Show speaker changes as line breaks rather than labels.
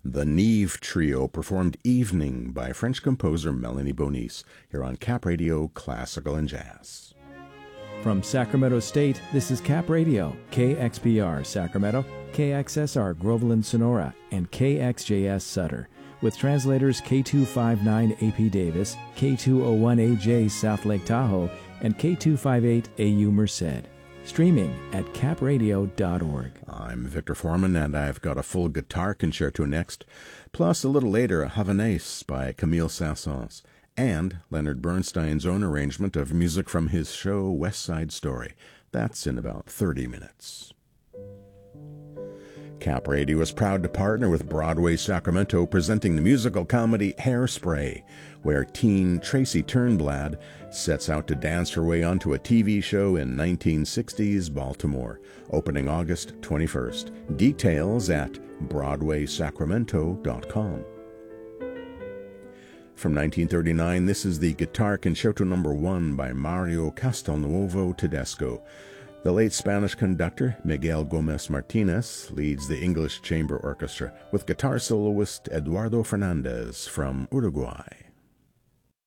The Neve Trio performed Evening by French composer Melanie Bonis here on Cap Radio Classical and Jazz.
From Sacramento State, this is Cap Radio, KXPR Sacramento, KXSR Groveland Sonora, and KXJS Sutter, with translators K259 AP Davis, K201AJ South Lake Tahoe, and K258 AU Merced. Streaming at capradio.org.
I'm Victor Foreman, and I've got a full guitar concerto next, plus a little later a Havanaise by Camille Saint-Saëns, and Leonard Bernstein's own arrangement of music from his show West Side Story. That's in about 30 minutes. Cap Radio is proud to partner with Broadway Sacramento, presenting the musical comedy Hairspray, where teen Tracy Turnblad sets out to dance her way onto a TV show in 1960s Baltimore, opening August 21st. Details at BroadwaySacramento.com. From 1939, this is the Guitar Concerto No. 1 by Mario Castelnuovo Tedesco. The late Spanish conductor Miguel Gomez Martinez leads the English Chamber Orchestra with guitar soloist Eduardo Fernandez from Uruguay.